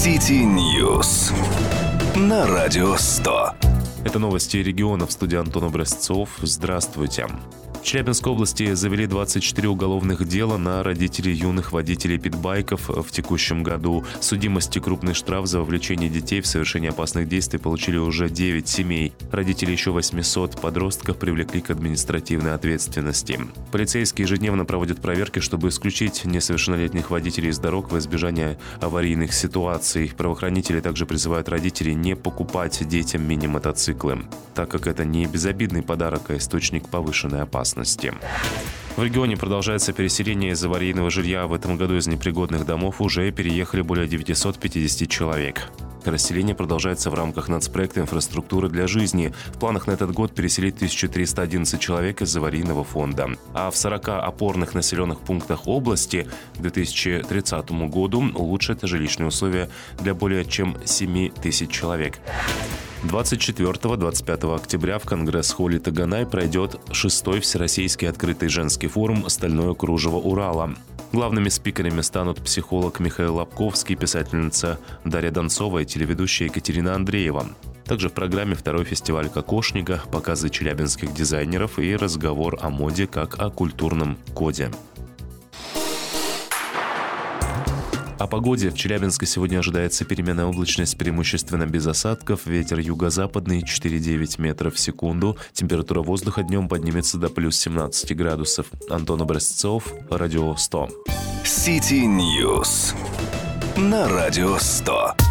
City News на Радио 100. Это новости регионов. В студии Антон Образцов. Здравствуйте. В Челябинской области завели 24 уголовных дела на родителей юных водителей питбайков в текущем году. Судимость и крупный штраф за вовлечение детей в совершение опасных действий получили уже 9 семей. Родители еще 800 подростков привлекли к административной ответственности. Полицейские ежедневно проводят проверки, чтобы исключить несовершеннолетних водителей из дорог во избежание аварийных ситуаций. Правоохранители также призывают родителей не покупать детям мини-мотоциклы, так как это не безобидный подарок, а источник повышенной опасности. В регионе продолжается переселение из аварийного жилья. В этом году из непригодных домов уже переехали более 950 человек. Расселение продолжается в рамках нацпроекта «Инфраструктура для жизни». В планах на этот год переселить 1311 человек из аварийного фонда. А в 40 опорных населенных пунктах области к 2030 году улучшат жилищные условия для более чем 7 тысяч человек. 24-25 октября в Конгресс-холле Таганай пройдет 6-й Всероссийский открытый женский форум «Стальное кружево Урала». Главными спикерами станут психолог Михаил Лобковский, писательница Дарья Донцова и телеведущая Екатерина Андреева. Также в программе 2-й фестиваль кокошника, показы челябинских дизайнеров и разговор о моде как о культурном коде. О погоде. В Челябинске сегодня ожидается переменная облачность, преимущественно без осадков. Ветер юго-западный 4,9 метров в секунду. Температура воздуха днем поднимется до плюс 17 градусов. Антон Образцов, Радио 100. City News на Радио 100.